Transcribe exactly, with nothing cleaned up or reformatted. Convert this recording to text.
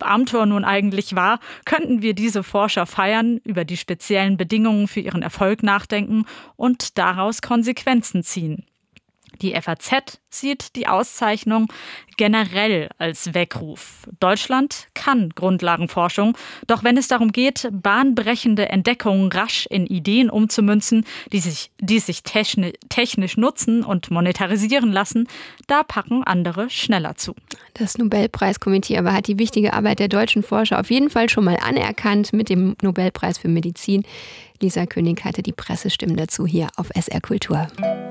Amthor nun eigentlich war, könnten wir diese Forscher feiern, über die speziellen Bedingungen für ihren Erfolg nachdenken und daraus Konsequenzen ziehen. Die F A Z sieht die Auszeichnung generell als Weckruf. Deutschland kann Grundlagenforschung, doch wenn es darum geht, bahnbrechende Entdeckungen rasch in Ideen umzumünzen, die sich, die sich technisch, technisch nutzen und monetarisieren lassen, da packen andere schneller zu. Das Nobelpreiskomitee aber hat die wichtige Arbeit der deutschen Forscher auf jeden Fall schon mal anerkannt mit dem Nobelpreis für Medizin. Lisa König hatte die Pressestimmen dazu hier auf S R Kultur.